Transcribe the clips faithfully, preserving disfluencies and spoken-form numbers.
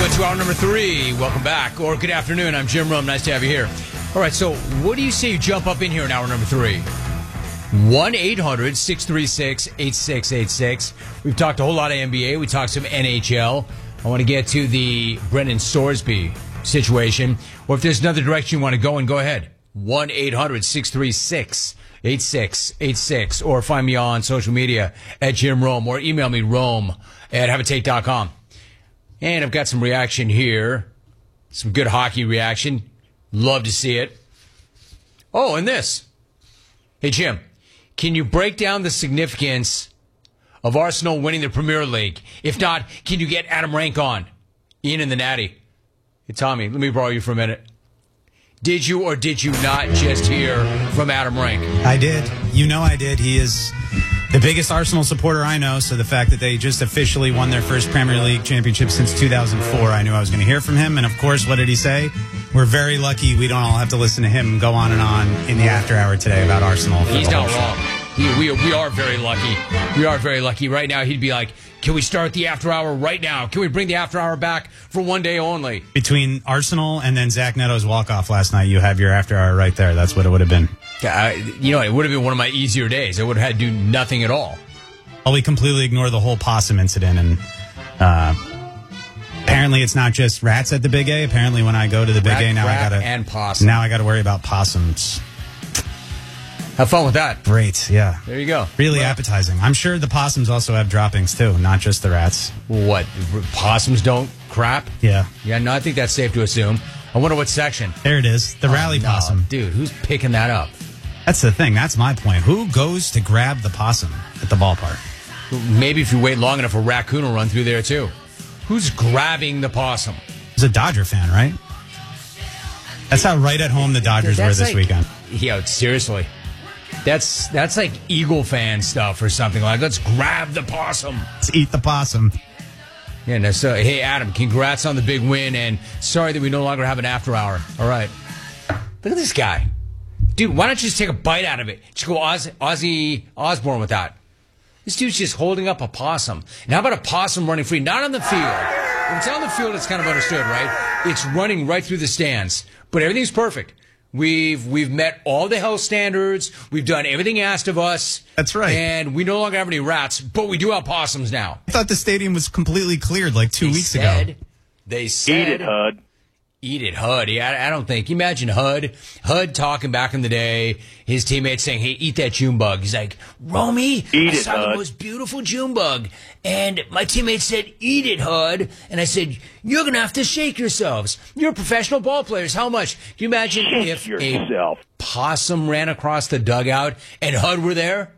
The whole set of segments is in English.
Welcome to hour number three. Welcome back, or good afternoon. I'm Jim Rome. Nice to have you here. All right, so what do you say you jump up in here in hour number three? one eight hundred six three six eight six eight six. We've talked a whole lot of N B A. We talked some N H L. I want to get to the Brendan Sorsby situation. Or if there's another direction you want to go in, go ahead. one eight hundred six three six eight six eight six. Or find me on social media at Jim Rome. Or email me, Rome at have a take dot com. And I've got some reaction here. Some good hockey reaction. Love to see it. Oh, and this. Hey, Jim, can you break down the significance of Arsenal winning the Premier League? If not, can you get Adam Rank on? Ian and the Natty. Hey, Tommy, let me borrow you for a minute. Did you or did you not just hear from Adam Rank? I did. You know I did. He is the biggest Arsenal supporter I know, so the fact that they just officially won their first Premier League championship since two thousand four, I knew I was going to hear from him. And, of course, what did he say? We're very lucky we don't all have to listen to him go on and on in the after hour today about Arsenal. He's not wrong. He, we, we are very lucky. We are very lucky. Right now, he'd be like, can we start the after hour right now? Can we bring the after hour back for one day only? Between Arsenal and then Zach Neto's walk-off last night, you have your after hour right there. That's what it would have been. Uh, you know, it would have been one of my easier days. I would have had to do nothing at all. Well, we completely ignore the whole possum incident. And uh, apparently it's not just rats at the Big A. Apparently when I go to the Big Rat, A, now I rat got to and possum. Now I got to worry about possums. Have fun with that. Great, yeah. There you go. Really well, appetizing. I'm sure the possums also have droppings, too, not just the rats. What? Possums don't crap? Yeah. Yeah, no, I think that's safe to assume. I wonder what section. There it is, the oh, rally no. possum. Dude, who's picking that up? That's the thing. That's my point. Who goes to grab the possum at the ballpark? Maybe if you wait long enough, a raccoon will run through there, too. Who's grabbing the possum? He's a Dodger fan, right? That's how right at home the Dodgers That's were this like, weekend. Yeah, seriously. That's that's like Eagle fan stuff or something. Like, let's grab the possum. Let's eat the possum. Yeah, no, so, hey, Adam, congrats on the big win, and sorry that we no longer have an after hour. All right. Look at this guy. Dude, why don't you just take a bite out of it? Just go Oz, Ozzy Osbourne with that. This dude's just holding up a possum. And how about a possum running free? Not on the field. If it's on the field, it's kind of understood, right? It's running right through the stands. But everything's perfect. We've we've met all the health standards. We've done everything asked of us. That's right. And we no longer have any rats, but we do have possums now. I thought the stadium was completely cleared like two they weeks said, ago. They said... Eat it, Hud. Eat it, Hud. Yeah, I don't think. Imagine Hud. Hud talking back in the day, his teammates saying, hey, eat that June bug. He's like, Romy, eat I it, saw Hud. the most beautiful June bug. And my teammates said, eat it, Hud. And I said, you're going to have to shake yourselves. You're professional ball players. How much? Can you imagine Shake if yourself. a possum ran across the dugout and Hud were there?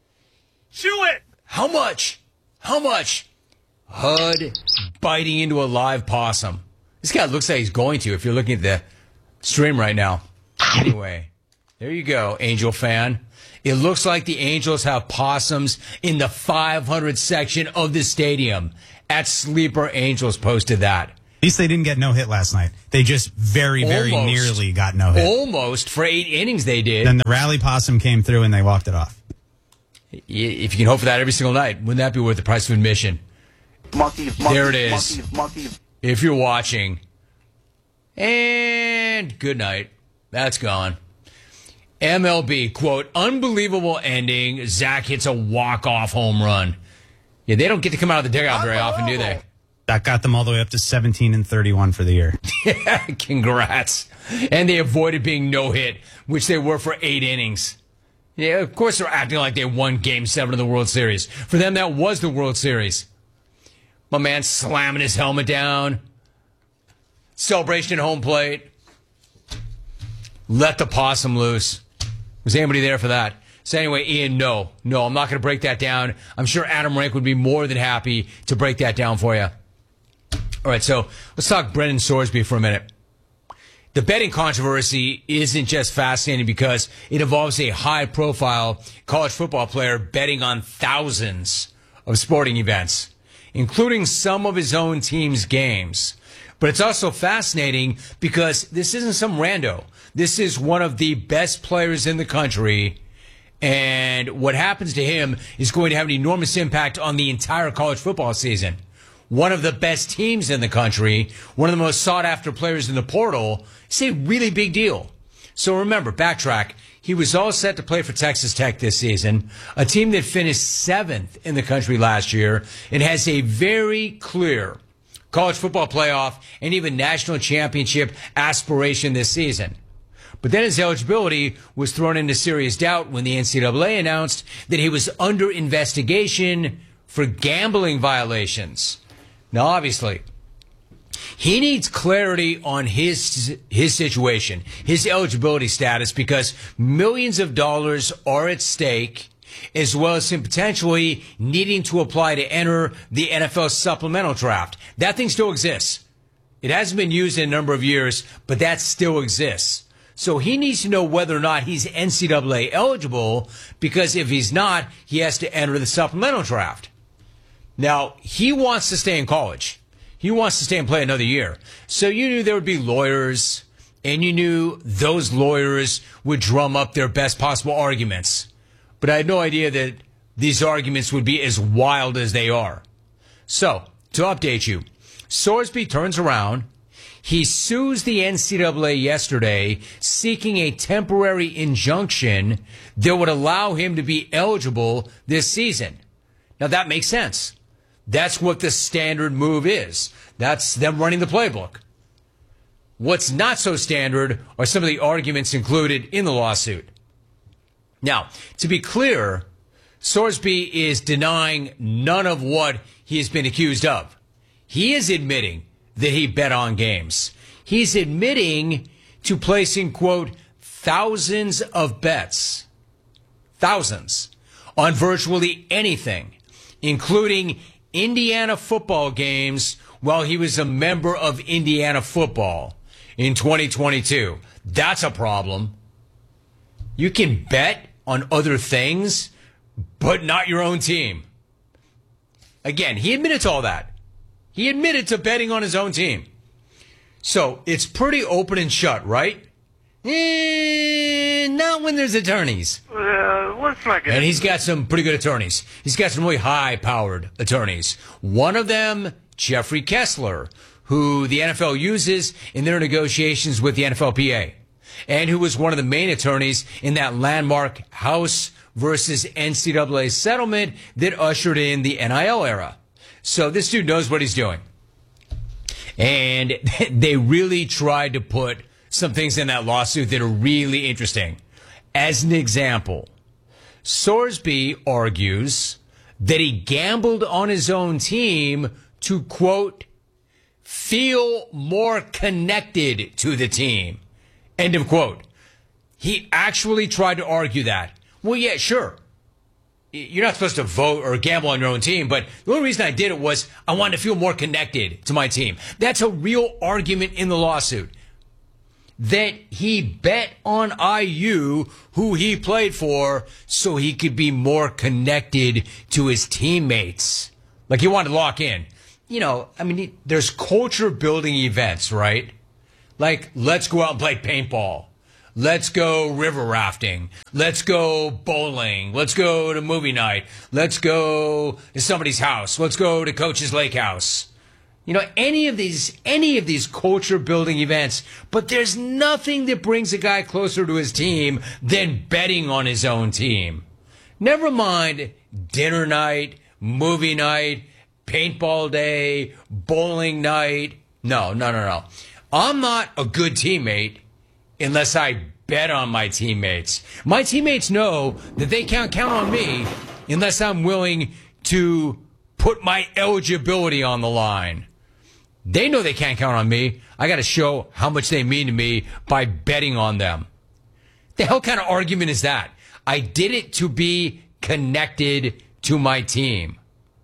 Chew it. How much? How much? Hud biting into a live possum. This guy looks like he's going to if you're looking at the stream right now. Anyway, there you go, Angel fan. It looks like the Angels have possums in the five hundred section of the stadium. At Sleeper Angels posted that. At least they didn't get no hit last night. They just very, very Almost. nearly got no hit. Almost for eight innings they did. Then the rally possum came through and they walked it off. If you can hope for that every single night, wouldn't that be worth the price of admission? Monkeys, monkeys, There it is. monkeys, monkeys. If you're watching. And good night. That's gone. M L B, quote, unbelievable ending. Zach hits a walk-off home run. Yeah, they don't get to come out of the dugout very often, do they? That got them all the way up to seventeen and thirty-one for the year. Yeah, congrats. And they avoided being no-hit, which they were for eight innings. Yeah, of course they're acting like they won Game seven of the World Series. For them, that was the World Series. My man slamming his helmet down. Celebration at home plate. Let the possum loose. Was anybody there for that? So anyway, Ian, no. No, I'm not going to break that down. I'm sure Adam Rank would be more than happy to break that down for you. All right, so let's talk Brendan Sorsby for a minute. The betting controversy isn't just fascinating because it involves a high-profile college football player betting on thousands of sporting events, including some of his own team's games. But it's also fascinating because this isn't some rando. This is one of the best players in the country, and what happens to him is going to have an enormous impact on the entire college football season. one of the best teams in the country, one of the most sought-after players in the portal, it's a really big deal. So remember, backtrack, he was all set to play for Texas Tech this season, a team that finished seventh in the country last year and has a very clear college football playoff and even national championship aspiration this season. But then his eligibility was thrown into serious doubt when the N C double A announced that he was under investigation for gambling violations. Now, obviously, he needs clarity on his his situation, his eligibility status, because millions of dollars are at stake, as well as him potentially needing to apply to enter the N F L supplemental draft. That thing still exists. It hasn't been used in a number of years, but that still exists. So he needs to know whether or not he's N C double A eligible, because if he's not, he has to enter the supplemental draft. Now, he wants to stay in college. He wants to stay and play another year. So you knew there would be lawyers, and you knew those lawyers would drum up their best possible arguments. But I had no idea that these arguments would be as wild as they are. So, to update you, Sorsby turns around. He sues the N C double A yesterday, seeking a temporary injunction that would allow him to be eligible this season. Now, that makes sense. That's what the standard move is. That's them running the playbook. What's not so standard are some of the arguments included in the lawsuit. Now, to be clear, Sorsby is denying none of what he has been accused of. He is admitting that he bet on games. He's admitting to placing, quote, thousands of bets, thousands, on virtually anything, including Indiana football games while he was a member of Indiana football in twenty twenty-two. That's a problem. You can bet on other things, but not your own team. Again, he admitted to all that. He admitted to betting on his own team. So it's pretty open and shut, right? Eh, not when there's attorneys. Uh, looks like it. And he's got some pretty good attorneys. He's got some really high-powered attorneys. One of them, Jeffrey Kessler, who the N F L uses in their negotiations with the N F L P A, and who was one of the main attorneys in that landmark House versus N C double A settlement that ushered in the N I L era. So this dude knows what he's doing. And they really tried to put some things in that lawsuit that are really interesting. As an example, Sorsby argues that he gambled on his own team to, quote, feel more connected to the team. End of quote. He actually tried to argue that. Well, yeah, sure. You're not supposed to vote or gamble on your own team, but the only reason I did it was I wanted to feel more connected to my team. That's a real argument in the lawsuit. That he bet on I U, who he played for, so he could be more connected to his teammates. Like he wanted to lock in. You know, I mean, there's culture building events, right? Like, let's go out and play paintball. Let's go river rafting. Let's go bowling. Let's go to movie night. Let's go to somebody's house. Let's go to Coach's Lake House. You know, any of these, any of these culture building events, but there's nothing that brings a guy closer to his team than betting on his own team. Never mind dinner night, movie night, paintball day, bowling night. No, no, no, no. I'm not a good teammate unless I bet on my teammates. My teammates know that they can't count on me unless I'm willing to put my eligibility on the line. They know they can't count on me. I got to show how much they mean to me by betting on them. The hell kind of argument is that? I did it to be connected to my team.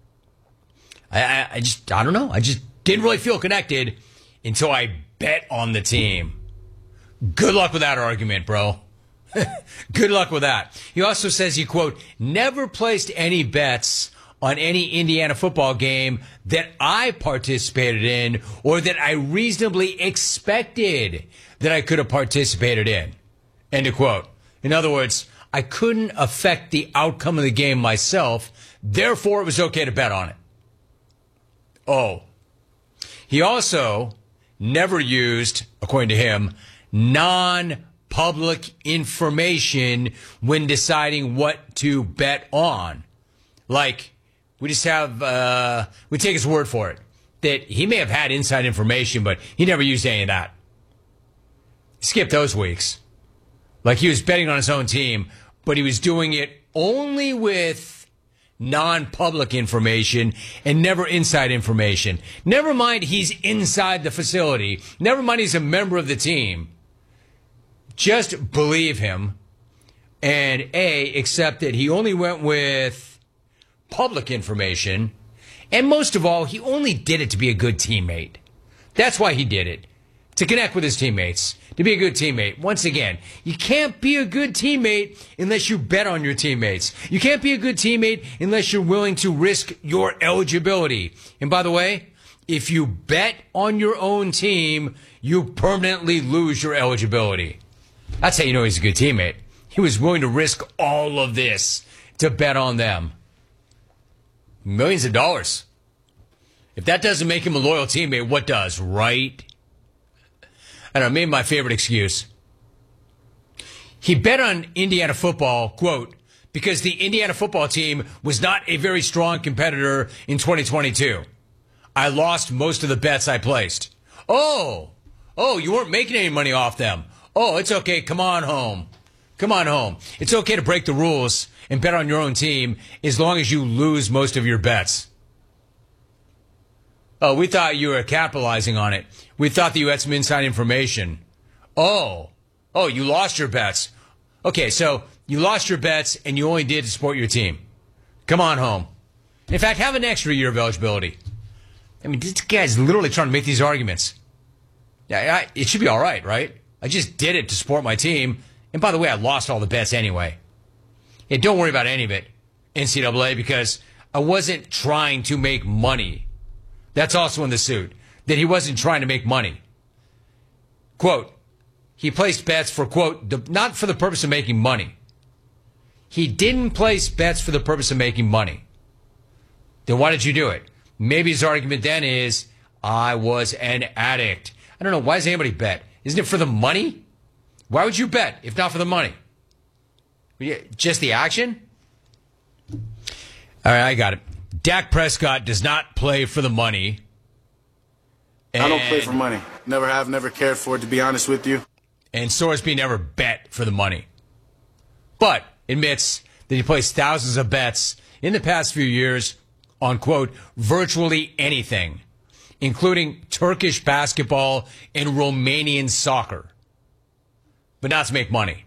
I, I, I just, I don't know. I just didn't really feel connected until I bet on the team. Good luck with that argument, bro. Good luck with that. He also says he, quote, never placed any bets on any Indiana football game that I participated in or that I reasonably expected that I could have participated in. End of quote. In other words, I couldn't affect the outcome of the game myself, therefore it was okay to bet on it. Oh. He also never used, according to him, non-public information when deciding what to bet on. Like, we just have, uh, we take his word for it, that he may have had inside information, but he never used any of that. Skip those weeks. Like, he was betting on his own team, but he was doing it only with non-public information and never inside information. Never mind he's inside the facility. Never mind he's a member of the team. Just believe him and A, accept that he only went with public information. And most of all, he only did it to be a good teammate. That's why he did it. To connect with his teammates, to be a good teammate. Once again, you can't be a good teammate unless you bet on your teammates. You can't be a good teammate unless you're willing to risk your eligibility. And by the way, if you bet on your own team, you permanently lose your eligibility. That's how you know he's a good teammate. He was willing to risk all of this to bet on them. Millions of dollars. If that doesn't make him a loyal teammate, what does, right? I don't know, maybe my favorite excuse. He bet on Indiana football, quote, because the Indiana football team was not a very strong competitor in twenty twenty-two. I lost most of the bets I placed. Oh, oh, you weren't making any money off them. Oh, it's okay. Come on home. Come on home. It's okay to break the rules and bet on your own team as long as you lose most of your bets. Oh, we thought you were capitalizing on it. We thought that you had some inside information. Oh, oh, you lost your bets. Okay, so you lost your bets and you only did to support your team. Come on home. In fact, have an extra year of eligibility. I mean, this guy's literally trying to make these arguments. Yeah, I, it should be all right, right? I just did it to support my team. And by the way, I lost all the bets anyway. Yeah, don't worry about any of it, N C double A, because I wasn't trying to make money. That's also in the suit, that he wasn't trying to make money. Quote, he placed bets for, quote, the, not for the purpose of making money. He didn't place bets for the purpose of making money. Then why did you do it? Maybe his argument then is, I was an addict. I don't know, why does anybody bet? Isn't it for the money? Why would you bet if not for the money? Just the action? All right, I got it. Dak Prescott does not play for the money. I don't play for money. Never have, never cared for it, to be honest with you. And Sorsby never bet for the money. But admits that he placed thousands of bets in the past few years on, quote, virtually anything, including Turkish basketball and Romanian soccer. But not to make money.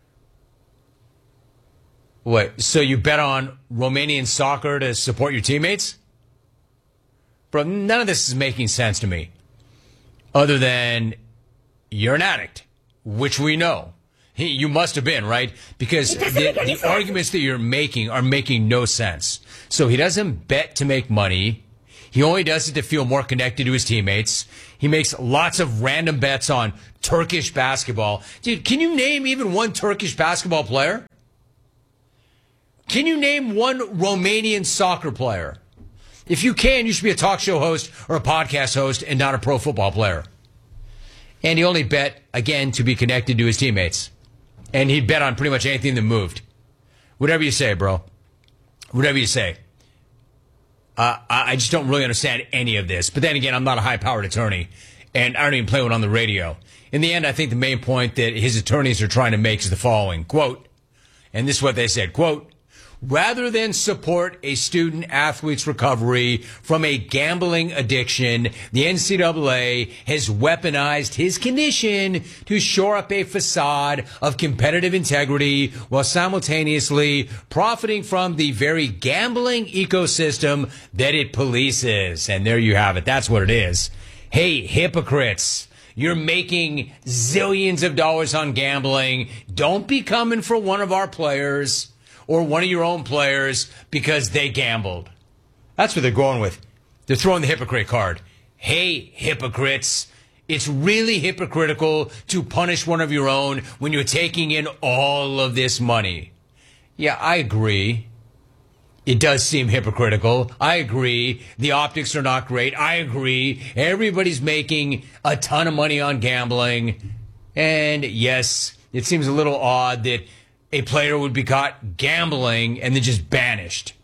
What? So you bet on Romanian soccer to support your teammates? Bro, none of this is making sense to me. Other than you're an addict, which we know. He, you must have been, right? Because the, the arguments that you're making are making no sense. So he doesn't bet to make money. He only does it to feel more connected to his teammates. He makes lots of random bets on Turkish basketball. Dude, can you name even one Turkish basketball player? Can you name one Romanian soccer player? If you can, you should be a talk show host or a podcast host and not a pro football player. And he only bet, again, to be connected to his teammates. And he'd bet on pretty much anything that moved. Whatever you say, bro. Whatever you say. Uh, I just don't really understand any of this. But then again, I'm not a high-powered attorney, and I don't even play one on the radio. In the end, I think the main point that his attorneys are trying to make is the following, quote, and this is what they said, quote, rather than support a student athlete's recovery from a gambling addiction, the N C double A has weaponized his condition to shore up a facade of competitive integrity while simultaneously profiting from the very gambling ecosystem that it polices. And there you have it. That's what it is. Hey, hypocrites. You're making zillions of dollars on gambling. Don't be coming for one of our players or one of your own players because they gambled. That's what they're going with. They're throwing the hypocrite card. Hey, hypocrites, it's really hypocritical to punish one of your own when you're taking in all of this money. Yeah, I agree. It does seem hypocritical. I agree. The optics are not great. I agree. Everybody's making a ton of money on gambling. And yes, it seems a little odd that a player would be caught gambling and then just banished.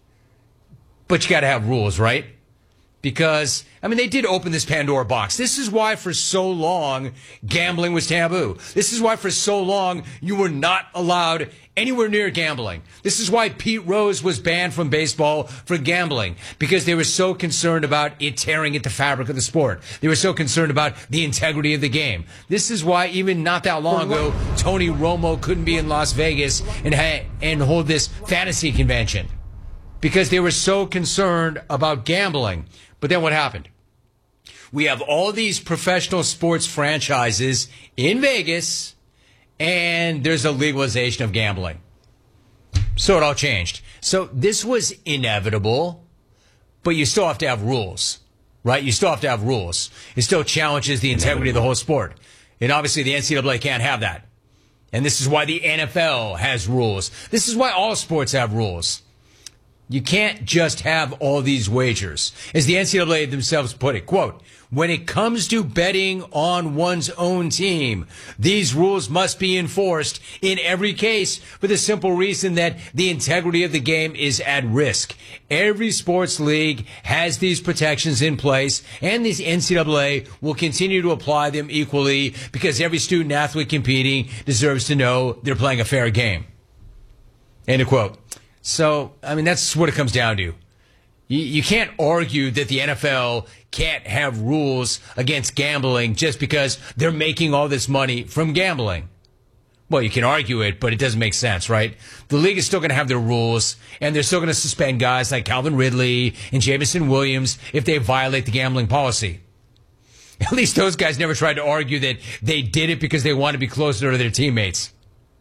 But you got to have rules, right? Because, I mean, they did open this Pandora box. This is why for so long gambling was taboo. This is why for so long you were not allowed anywhere near gambling. This is why Pete Rose was banned from baseball for gambling, because they were so concerned about it tearing at the fabric of the sport. They were so concerned about the integrity of the game. This is why even not that long ago, Tony Romo couldn't be in Las Vegas and ha- and hold this fantasy convention, because they were so concerned about gambling. But then what happened? We have all these professional sports franchises in Vegas, and there's a legalization of gambling. So it all changed. So this was inevitable, but you still have to have rules, right? You still have to have rules. It still challenges the integrity of the whole sport. And obviously the N C double A can't have that. And this is why the N F L has rules. This is why all sports have rules. You can't just have all these wagers. As the N C double A themselves put it, quote, when it comes to betting on one's own team, these rules must be enforced in every case for the simple reason that the integrity of the game is at risk. Every sports league has these protections in place, and the N C double A will continue to apply them equally because every student athlete competing deserves to know they're playing a fair game. End of quote. So, I mean, that's what it comes down to. You, you can't argue that the N F L can't have rules against gambling just because they're making all this money from gambling. Well, you can argue it, but it doesn't make sense, right? The league is still going to have their rules, and they're still going to suspend guys like Calvin Ridley and Jameson Williams if they violate the gambling policy. At least those guys never tried to argue that they did it because they want to be closer to their teammates.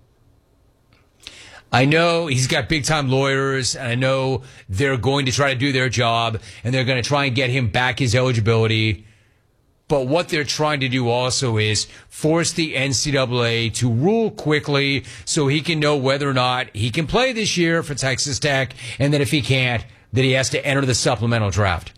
I know he's got big-time lawyers, and I know they're going to try to do their job, and they're going to try and get him back his eligibility. But what they're trying to do also is force the N C double A to rule quickly so he can know whether or not he can play this year for Texas Tech, and that if he can't, that he has to enter the supplemental draft.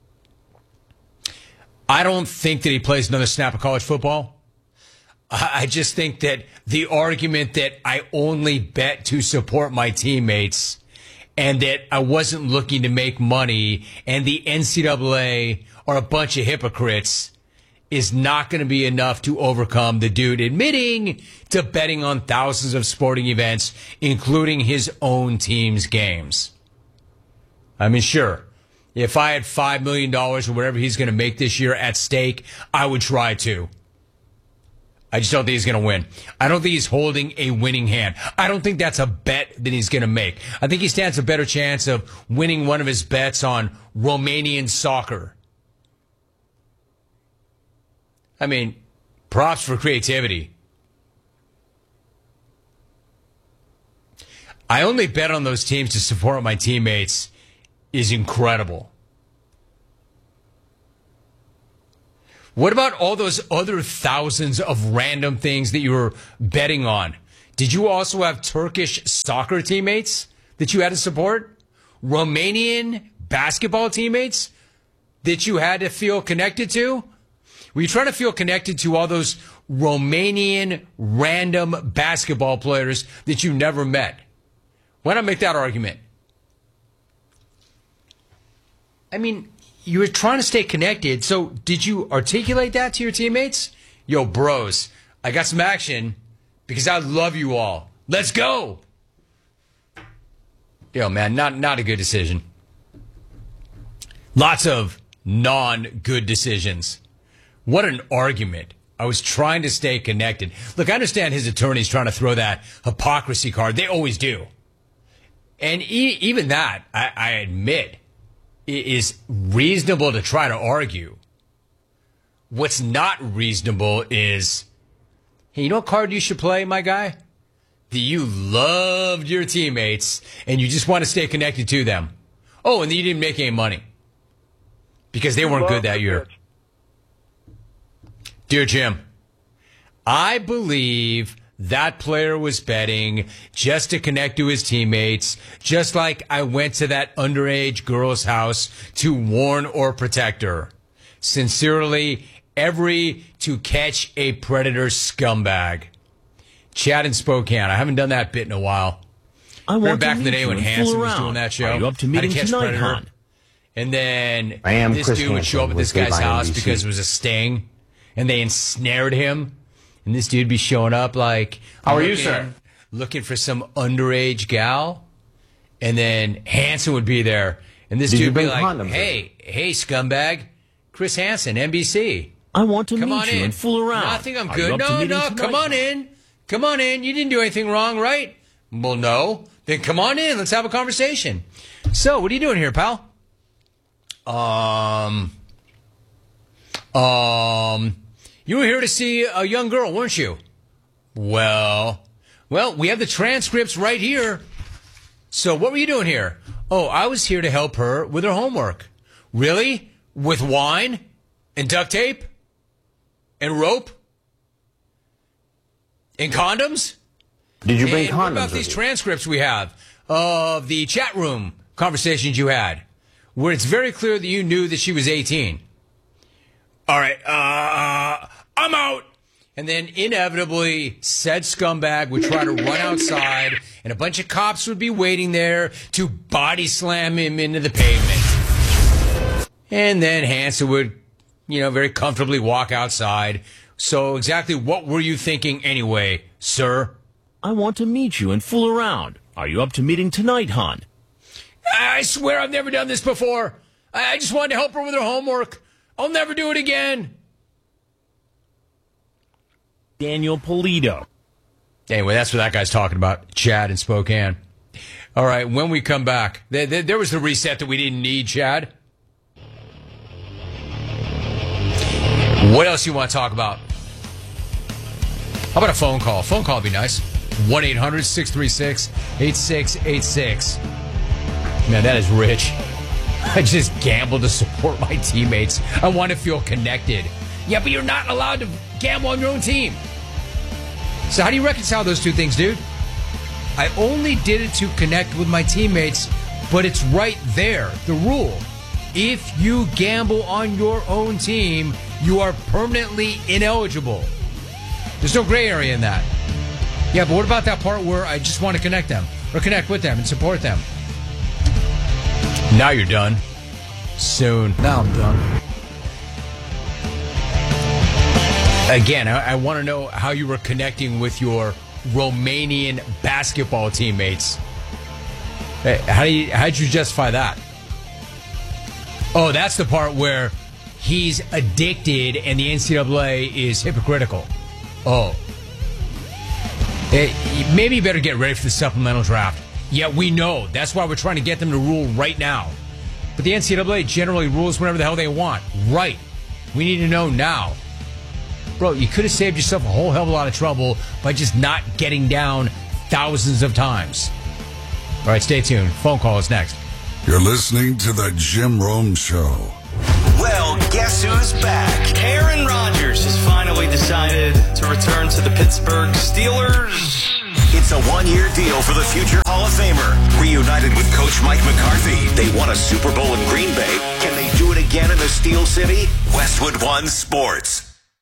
I don't think that he plays another snap of college football. I just think that the argument that I only bet to support my teammates and that I wasn't looking to make money and the N C double A are a bunch of hypocrites is not going to be enough to overcome the dude admitting to betting on thousands of sporting events, including his own team's games. I mean, sure, if I had five million dollars or whatever he's going to make this year at stake, I would try to. I just don't think he's going to win. I don't think he's holding a winning hand. I don't think that's a bet that he's going to make. I think he stands a better chance of winning one of his bets on Romanian soccer. I mean, props for creativity. I only bet on those teams to support my teammates is incredible. What about all those other thousands of random things that you were betting on? Did you also have Turkish soccer teammates that you had to support? Romanian basketball teammates that you had to feel connected to? Were you trying to feel connected to all those Romanian random basketball players that you never met? Why not make that argument? I mean, you were trying to stay connected, so did you articulate that to your teammates? Yo, bros, I got some action because I love you all. Let's go! Yo, man, not, not a good decision. Lots of non-good decisions. What an argument. I was trying to stay connected. Look, I understand his attorney's trying to throw that hypocrisy card. They always do. And e- even that, I, I admit, is reasonable to try to argue. What's not reasonable is, hey, you know what card you should play, my guy? That you loved your teammates and you just want to stay connected to them. Oh, and then you didn't make any money because they weren't good that year. Dear Jim, I believe that player was betting just to connect to his teammates, just like I went to that underage girl's house to warn or protect her. Sincerely, every to catch a predator scumbag. Chad in Spokane. I haven't done that bit in a while. I want Remember back to in the meet day you when and Hanson fool was around. doing that show? Are you up to How meeting Catch tonight, Predator. hon? And then I am this Chris dude would show up at Hansen this with guy's Dave house N B C. because it was a sting, and they ensnared him. And this dude be showing up like, How are you, looking- sir? Looking for some underage gal. And then Hanson would be there. And this Did you dude would be bring like, condoms? hey, hey, scumbag. Chris Hansen, N B C. I want to Come meet on you in. and fool around. No, I think I'm Are you good. up to No, meeting no, tonight, come on hon? in. Come on in. You didn't do anything wrong, right? Well, no. Then come on in. Let's have a conversation. So, what are you doing here, pal? Um, um, you were here to see a young girl, weren't you? Well, well, we have the transcripts right here. So, what were you doing here? Oh, I was here to help her with her homework. Really? With wine and duct tape and rope and condoms? Did you bring And condoms what about with these you? transcripts we have of the chat room conversations you had, where it's very clear that you knew that she was eighteen? All right, uh, I'm out. And then inevitably, said scumbag would try to run outside, and a bunch of cops would be waiting there to body slam him into the pavement. And then Hanson would, you know, very comfortably walk outside. So exactly what were you thinking anyway, sir? I want to meet you and fool around. Are you up to meeting tonight, hon? I swear I've never done this before. I I just wanted to help her with her homework. I'll never do it again. Daniel Polito. Anyway, that's what that guy's talking about. Chad in Spokane. All right, when we come back, there, there, there was the reset that we didn't need, Chad. What else you want to talk about? How about a phone call? Phone call would be nice. one eight hundred six three six eight six eight six. Man, that is rich. I just gamble to support my teammates. I want to feel connected. Yeah, but you're not allowed to gamble on your own team. So how do you reconcile those two things, dude? I only did it to connect with my teammates, but it's right there, the rule. If you gamble on your own team, you are permanently ineligible. There's no gray area in that. Yeah, but what about that part where I just want to connect them or connect with them and support them? Now you're done. Soon. Now I'm done. Again, I, I want to know how you were connecting with your Romanian basketball teammates. Hey, how do you, how'd you justify that? Oh, that's the part where he's addicted and the N C double A is hypocritical. Oh. Hey, maybe you better get ready for the supplemental draft. Yeah, we know. That's why we're trying to get them to rule right now. But the N C double A generally rules whenever the hell they want. Right. We need to know now. Bro, you could have saved yourself a whole hell of a lot of trouble by just not getting down thousands of times. All right, stay tuned. Phone call is next. You're listening to the Jim Rome Show. Well, guess who's back? Aaron Rodgers has finally decided to return to the Pittsburgh Steelers. It's a one-year deal for the future Hall of Famer. Reunited with Coach Mike McCarthy, they won a Super Bowl in Green Bay. Can they do it again in the Steel City? Westwood One Sports.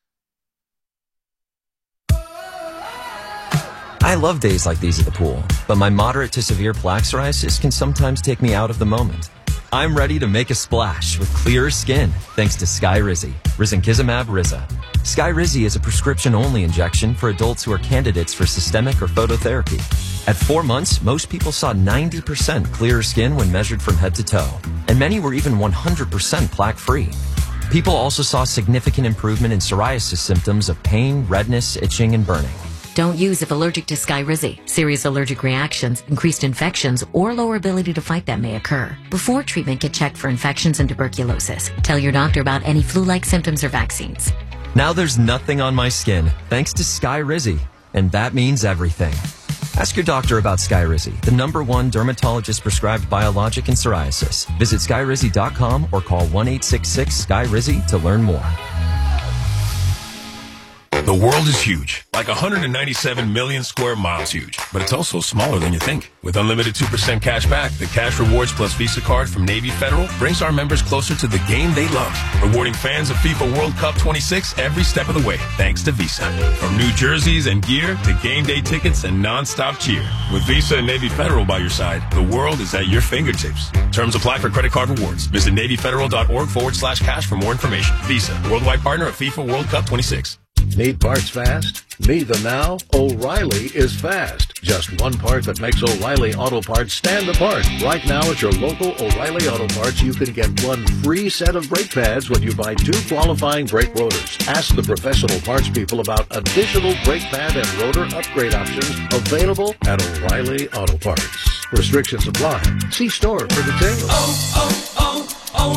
I love days like these at the pool, but my moderate to severe plaque psoriasis can sometimes take me out of the moment. I'm ready to make a splash with clearer skin thanks to Skyrizi, Risankizumab Riza. Skyrizi is a prescription-only injection for adults who are candidates for systemic or phototherapy. At four months, most people saw ninety percent clearer skin when measured from head to toe, and many were even one hundred percent plaque-free. People also saw significant improvement in psoriasis symptoms of pain, redness, itching, and burning. Don't use if allergic to Skyrizi. Serious allergic reactions, increased infections, or lower ability to fight them may occur. Before treatment, get checked for infections and tuberculosis. Tell your doctor about any flu-like symptoms or vaccines. Now there's nothing on my skin thanks to Skyrizi, and that means everything. Ask your doctor about Skyrizi, the number one dermatologist-prescribed biologic in psoriasis. Visit skyrizi dot com or call one eight six six Skyrizi to learn more. The world is huge, like one hundred ninety-seven million square miles huge, but it's also smaller than you think. With unlimited two percent cash back, the Cash Rewards Plus Visa card from Navy Federal brings our members closer to the game they love, rewarding fans of FIFA World Cup twenty-six every step of the way, thanks to Visa. From new jerseys and gear to game day tickets and non-stop cheer. With Visa and Navy Federal by your side, the world is at your fingertips. Terms apply for credit card rewards. Visit NavyFederal.org forward slash cash for more information. Visa, worldwide partner of FIFA World Cup twenty-six. Need parts fast? Need them now? O'Reilly is fast. Just one part that makes O'Reilly Auto Parts stand apart. Right now at your local O'Reilly Auto Parts, you can get one free set of brake pads when you buy two qualifying brake rotors. Ask the professional parts people about additional brake pad and rotor upgrade options available at O'Reilly Auto Parts. Restrictions apply. See store for details. Oh,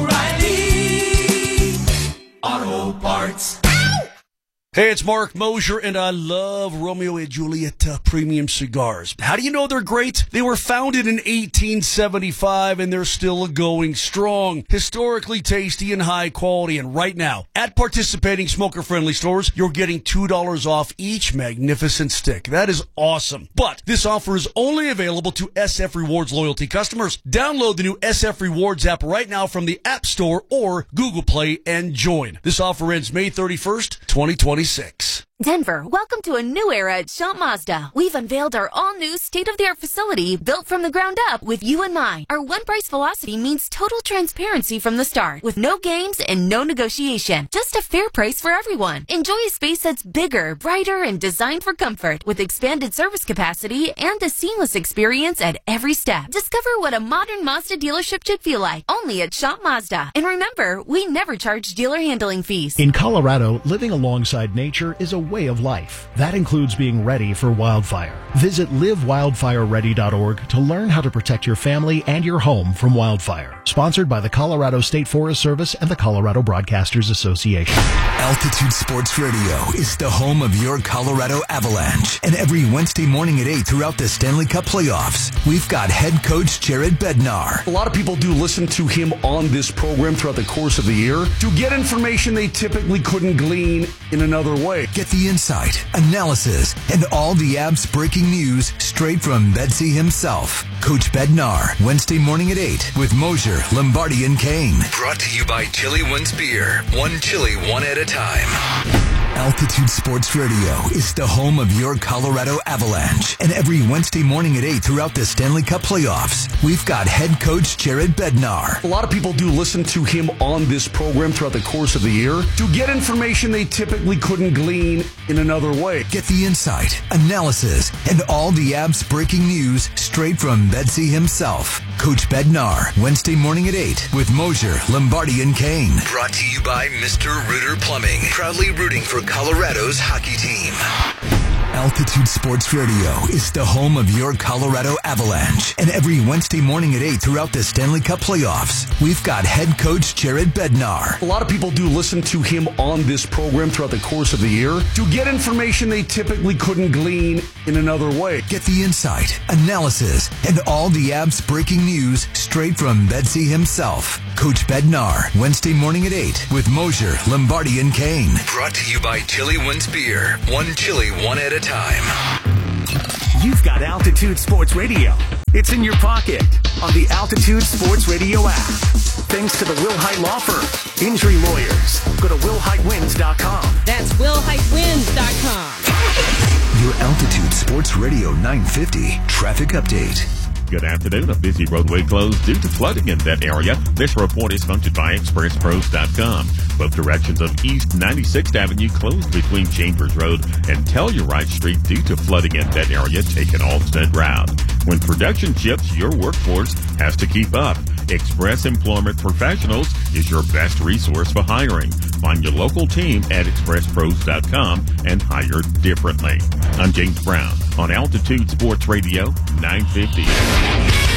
oh, oh, O'Reilly Auto Parts. Hey, it's Mark Mosier, and I love Romeo and Juliet uh, premium cigars. How do you know they're great? They were founded in eighteen seventy-five, and they're still going strong. Historically tasty and high quality. And right now, at participating smoker-friendly stores, you're getting two dollars off each magnificent stick. That is awesome. But this offer is only available to S F Rewards loyalty customers. Download the new S F Rewards app right now from the App Store or Google Play and join. This offer ends May thirty-first, twenty twenty-six. Denver, welcome to a new era at Shop Mazda. We've unveiled our all-new state-of-the-art facility built from the ground up with you in mind. Our one-price philosophy means total transparency from the start, with no games and no negotiation. Just a fair price for everyone. Enjoy a space that's bigger, brighter, and designed for comfort, with expanded service capacity and a seamless experience at every step. Discover what a modern Mazda dealership should feel like, only at Shop Mazda. And remember, we never charge dealer handling fees. In Colorado, living alongside nature is a way of life. That includes being ready for wildfire. Visit live wildfire ready dot org to learn how to protect your family and your home from wildfire. Sponsored by the Colorado State Forest Service and the Colorado Broadcasters Association. Altitude Sports Radio is the home of your Colorado Avalanche. And every Wednesday morning at eight throughout the Stanley Cup playoffs, we've got head coach Jared Bednar. A lot of people do listen to him on this program throughout the course of the year to get information they typically couldn't glean in another way. Get the insight, analysis, and all the Abs breaking news straight from Bedsy himself. Coach Bednar, Wednesday morning at eight with Mosier, Lombardi, and Kane. Brought to you by Chili Wins Beer. One chili, one at a time. Altitude Sports Radio is the home of your Colorado Avalanche. And every Wednesday morning at eight throughout the Stanley Cup playoffs, we've got head coach Jared Bednar. A lot of people do listen to him on this program throughout the course of the year to get information they typically couldn't glean in another way. Get the insight, analysis, and all the Abs breaking news straight from Bedsy himself. Coach Bednar, Wednesday morning at eight with Mosier, Lombardi, and Kane. Brought to you by Mister Rooter Plumbing, proudly rooting for Colorado's hockey team. Altitude Sports Radio is the home of your Colorado Avalanche. And every Wednesday morning at eight throughout the Stanley Cup playoffs, we've got head coach Jared Bednar. A lot of people do listen to him on this program throughout the course of the year to get information they typically couldn't glean in another way. Get the insight, analysis, and all the Abs breaking news straight from Bedsy himself. Coach Bednar, Wednesday morning at eight with Mosier, Lombardi, and Kane. Brought to you by Chili Wins Beer. One chili, one at a time. You've got Altitude Sports Radio. It's in your pocket on the Altitude Sports Radio app. Thanks to the Will Hite Law Firm. Injury lawyers. Go to will hite wins dot com. That's will hite wins dot com. Your Altitude Sports Radio nine fifty traffic update. Good afternoon. A busy roadway closed due to flooding in that area. This report is sponsored by express pros dot com. Both directions of East ninety-sixth Avenue closed between Chambers Road and Telluride Street due to flooding in that area. Take an alternate route. When production shifts, your workforce has to keep up. Express Employment Professionals is your best resource for hiring. Find your local team at express pros dot com and hire differently. I'm James Brown on Altitude Sports Radio nine fifty.